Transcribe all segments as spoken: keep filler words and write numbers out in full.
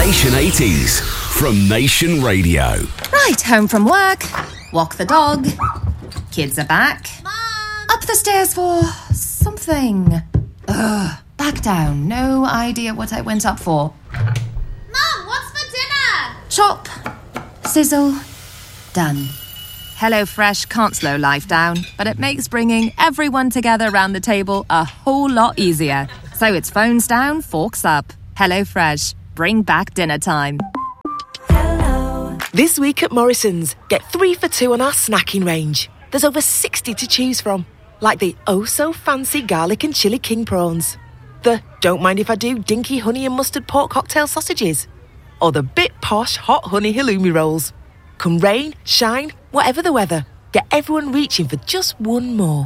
Nation eighties from Nation Radio. Right, home from work, walk the dog, kids are back. Mom! Up the stairs for something. Ugh, back down, no idea what I went up for. Mom, what's for dinner? Chop, sizzle, done. HelloFresh can't slow life down, but it makes bringing everyone together around the table a whole lot easier. So it's phones down, forks up. HelloFresh, bring back dinner time. Hello. This week at Morrison's, get three for two on our snacking range. There's over sixty to choose from, like the oh-so-fancy garlic and chilli king prawns, the don't mind if I do dinky honey and mustard pork cocktail sausages, or the bit posh hot honey halloumi rolls. Come rain, shine, whatever the weather, get everyone reaching for just one more.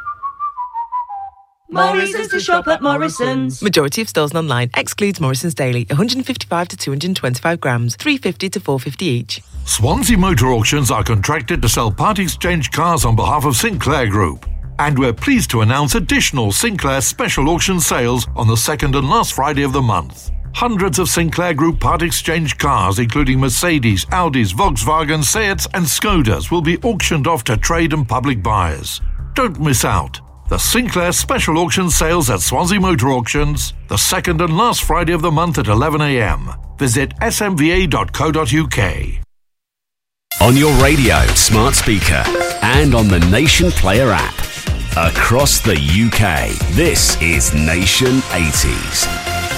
Morrison's to shop at Morrison's. Majority of stores and online. Excludes Morrison's Daily. one hundred fifty-five to two hundred twenty-five grams. three fifty to four fifty each. Swansea Motor Auctions are contracted to sell part exchange cars on behalf of Sinclair Group. And we're pleased to announce additional Sinclair special auction sales on the second and last Friday of the month. Hundreds of Sinclair Group part exchange cars, including Mercedes, Audis, Volkswagen, Seats and Skodas, will be auctioned off to trade and public buyers. Don't miss out. The Sinclair Special Auction Sales at Swansea Motor Auctions, the second and last Friday of the month at eleven a m. Visit s m v a dot co dot u k. On your radio, smart speaker, and on the Nation Player app. Across the U K, this is Nation eighties.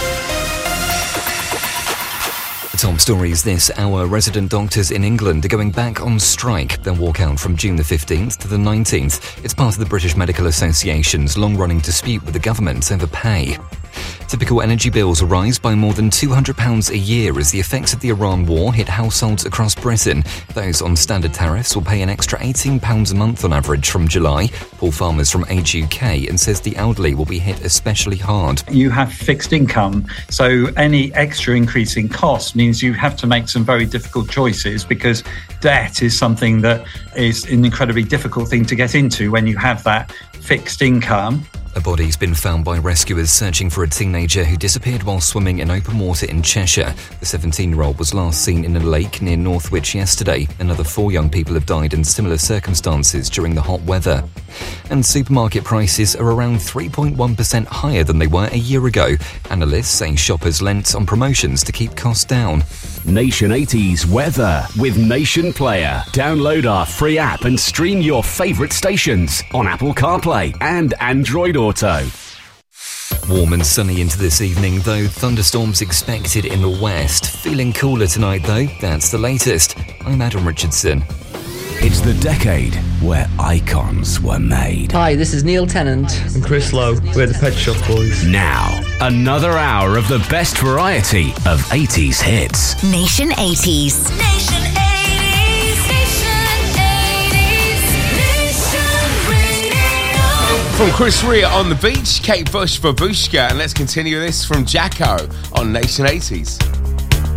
The top story is this. Our resident doctors in England are going back on strike. They'll walk out from June the fifteenth to the nineteenth. It's part of the British Medical Association's long-running dispute with the government over pay. Typical energy bills will rise by more than two hundred pounds a year as the effects of the Iran war hit households across Britain. Those on standard tariffs will pay an extra eighteen pounds a month on average from July. Paul Farmers from Age U K and says the elderly will be hit especially hard. You have fixed income, so any extra increase in cost means you have to make some very difficult choices, because debt is something that is an incredibly difficult thing to get into when you have that fixed income. A body's been found by rescuers searching for a teenager who disappeared while swimming in open water in Cheshire. The seventeen-year-old was last seen in a lake near Northwich yesterday. Another four young people have died in similar circumstances during the hot weather. And supermarket prices are around three point one percent higher than they were a year ago. Analysts say shoppers lent on promotions to keep costs down. Nation eighties weather with Nation Player. Download our free app and stream your favourite stations on Apple CarPlay and Android Auto. Warm and sunny into this evening, though thunderstorms expected in the west. Feeling cooler tonight, though. That's the latest. I'm Adam Richardson. It's the decade where icons were made. Hi, this is Neil Tennant. And Chris Lowe. We're the Pet Shop Boys. Now, another hour of the best variety of eighties hits. Nation eighties. Nation eighties. Nation eighties. Nation Radio. From Chris Rea on the beach, Kate Bush for Babushka, and let's continue this from Jacko on Nation eighties.